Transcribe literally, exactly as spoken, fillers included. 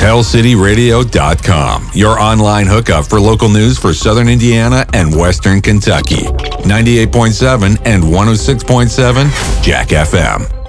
Hell City Radio dot com, your online hookup for local news for Southern Indiana and Western Kentucky. ninety-eight point seven and one oh six point seven Jack F M.